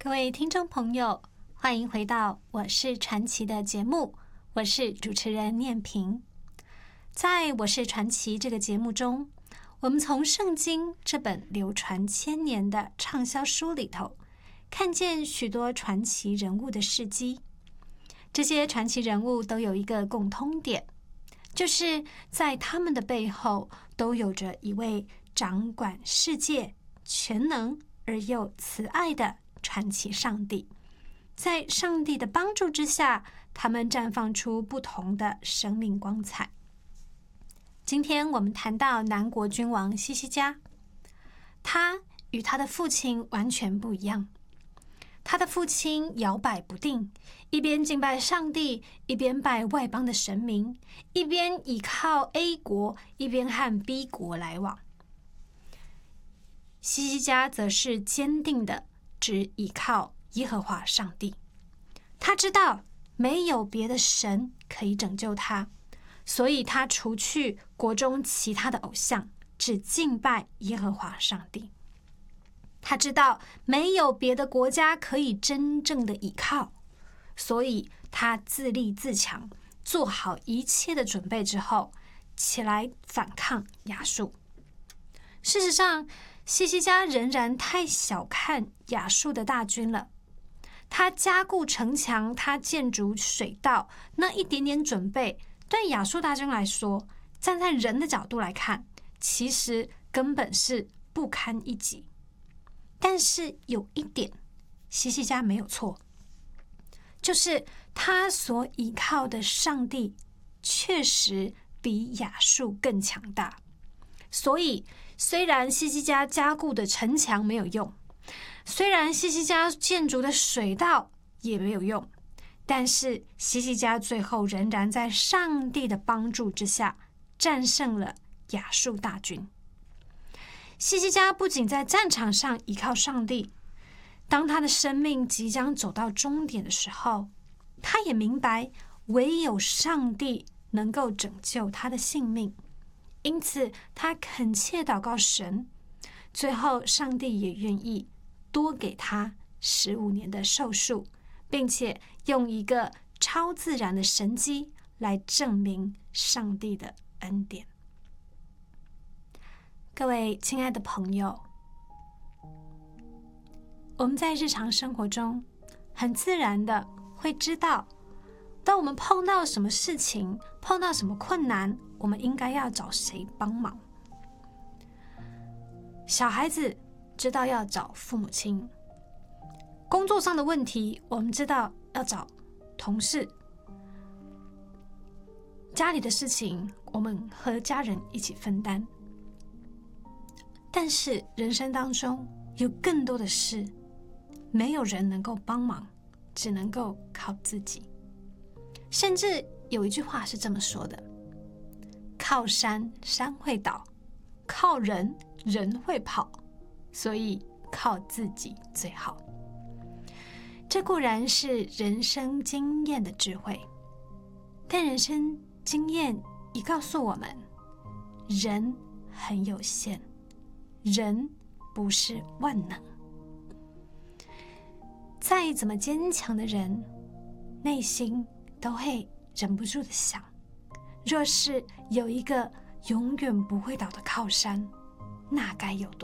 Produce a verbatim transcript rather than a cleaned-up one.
各位听众朋友，欢迎回到我是传奇的节目，我是主持人念萍。在我是传奇这个节目中，我们从圣经这本流传千年的畅销书里头，看见许多传奇人物的事迹。这些传奇人物都有一个共通点，就是在他们的背后都有着一位掌管世界、全能而又慈爱的传奇上帝。在上帝的帮助之下，他们绽放出不同的生命光彩。今天我们谈到南国君王希西家，他与他的父亲完全不一样。他的父亲摇摆不定，一边敬拜上帝，一边拜外邦的神明，一边倚靠 A 国，一边和 B 国来往。希西家则是坚定的只倚靠耶和华上帝，他知道没有别的神可以拯救他，所以他除去国中其他的偶像，只敬拜耶和华上帝。他知道没有别的国家可以真正的倚靠，所以他自立自强，做好一切的准备之后，起来反抗亚述。事实上，希西家仍然太小看亚述的大军了。他加固城墙，他建筑水道，那一点点准备，对亚述大军来说，站在人的角度来看，其实根本是不堪一击。但是有一点，希西家没有错，就是他所依靠的上帝确实比亚述更强大。所以虽然希西家加固的城墙没有用，虽然希西家建筑的水道也没有用，但是希西家最后仍然在上帝的帮助之下战胜了亚述大军。希西家不仅在战场上依靠上帝，当他的生命即将走到终点的时候，他也明白唯有上帝能够拯救他的性命，因此他恳切祷告神，最后上帝也愿意多给他十五年的寿数，并且用一个超自然的神迹来证明上帝的恩典。各位亲爱的朋友，我们在日常生活中很自然的会知道，当我们碰到什么事情，碰到什么困难，我们应该要找谁帮忙。小孩子知道要找父母亲，工作上的问题我们知道要找同事，家里的事情我们和家人一起分担。但是人生当中有更多的事，没有人能够帮忙，只能够靠自己。甚至有一句话是这么说的：靠山山会倒，靠人人会跑，所以靠自己最好。这固然是人生经验的智慧，但人生经验也告诉我们，人很有限，人不是万能。再怎么坚强的人，内心都会忍不住的想，若是有一个永远不会倒的靠山，那该有多